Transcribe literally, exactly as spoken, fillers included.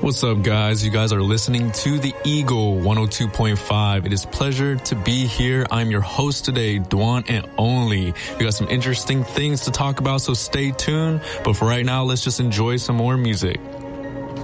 What's up, guys? You guys are listening to the Eagle one oh two point five. It is a pleasure to be here. I'm your host today, Dwan and Only. We got some interesting things to talk about, so stay tuned. But for right now, let's just enjoy some more music.